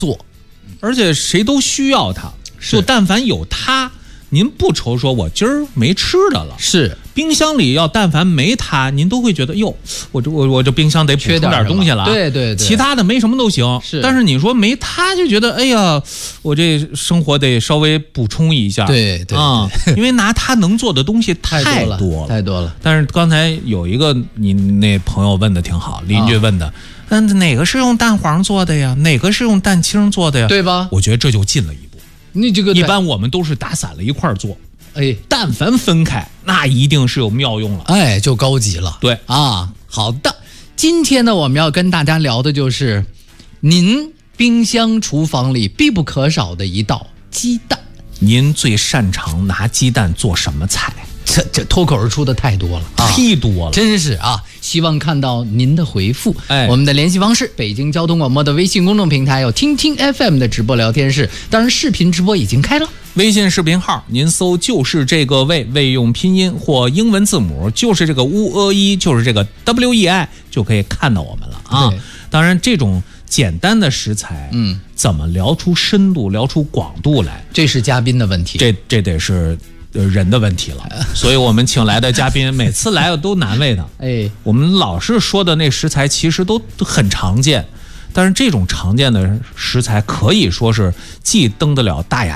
做， 而且谁都需要它，就但凡有它，您不愁说我今儿没吃的了。 是冰箱里要但凡没它，您都会觉得哟，我这冰箱得补充点东西了。 对， 其他的没什么都行。但是你说没它，就觉得哎呀，我这生活得稍微补充一下。 对啊，因为拿它能做的东西太多了。但是刚才有一个你那朋友问的挺好，邻居问的。哪个是用蛋黄做的呀？哪个是用蛋清做的呀？ 对吧？ 我觉得这就进了一步。 你这个一般我们都是打散了一块做， 哎， 但凡分开，那一定是有妙用了， 哎，就高级了。 对啊，好的，今天呢，我们要跟大家聊的就是您冰箱厨房里必不可少的一道鸡蛋。 您最擅长拿鸡蛋做什么菜？ 这脱口而出的太多了啊， 太多了， 真是啊！希望看到您的回复。 哎， 我们的联系方式：北京交通广播的微信公众平台有听听 FM 的直播聊天室，当然视频直播已经开了。 微信视频号您搜就是这个魏用拼音或英文字母，就是这个UEI，就是这个 WEI， 就可以看到我们了啊。当然，这种简单的食材，怎么聊出深度、聊出广度来， 这是嘉宾的问题， 这得是人的问题了。所以我们请来的嘉宾每次来都难为他。 哎， 我们老是说的那食材其实都很常见，但是这种常见的食材可以说是既登得了大雅